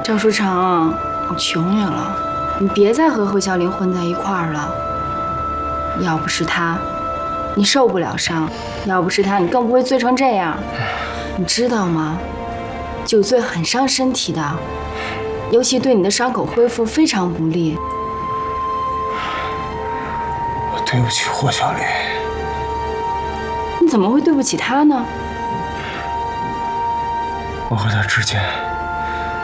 赵书成，我求你了，你别再和何小玲混在一块儿了。要不是他，你受不了伤；要不是他，你更不会醉成这样。你知道吗？酒醉很伤身体的，尤其对你的伤口恢复非常不利。 我对不起霍小玲。 你怎么会对不起他呢？ 我和他之间